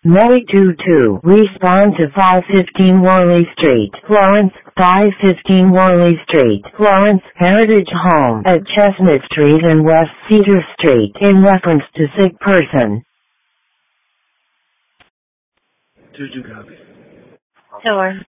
Melly 22, respond to 515 Worley Street, Florence, 515 Worley Street, Florence, Heritage Home at Chestnut Street and West Cedar Street in reference to sick person. 22 copy. Sure.